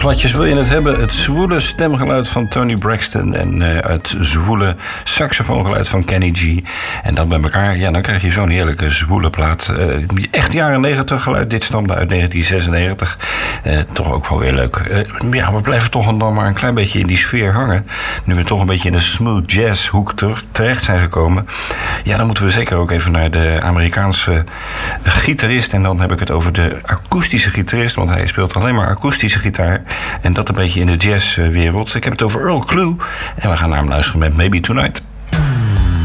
Gladjes, wil je het hebben? Het zwoele stemgeluid van Tony Braxton en het zwoele saxofoongeluid van Kenny G. En dat bij elkaar, ja, dan krijg je zo'n heerlijke zwoele plaat. Echt jaren 90 geluid. Dit stamde uit 1996. Toch ook wel weer leuk. Ja, we blijven toch dan maar een klein beetje in die sfeer hangen. Nu we toch een beetje in de smooth jazz hoek terecht zijn gekomen. Ja, dan moeten we zeker ook even naar de Amerikaanse gitarist. En dan heb ik het over de akoestische gitarist. Want hij speelt alleen maar akoestische gitaar. En dat een beetje in de jazzwereld. Ik heb het over Earl Klugh. En we gaan naar hem luisteren met Maybe Tonight.